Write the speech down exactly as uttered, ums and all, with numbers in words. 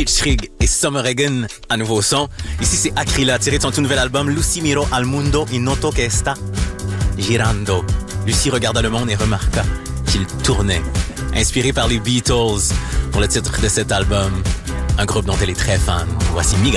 Kitschrig et Summer Regan à nouveau son. Ici, c'est Akrila, tiré de son tout nouvel album Lucy Miro al Mundo y Noto que está girando. Lucie regarda le monde et remarqua qu'il tournait. Inspiré par les Beatles pour le titre de cet album, un groupe dont elle est très fan. Voici Migra.